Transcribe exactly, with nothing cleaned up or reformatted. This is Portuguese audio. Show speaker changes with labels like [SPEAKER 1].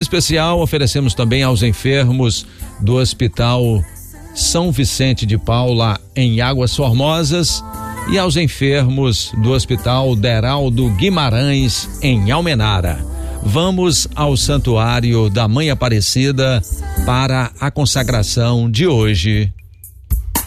[SPEAKER 1] especial oferecemos também aos enfermos do Hospital São Vicente de Paula, em Águas Formosas, e aos enfermos do Hospital Deraldo Guimarães, em Almenara. Vamos ao Santuário da Mãe Aparecida para a consagração de hoje.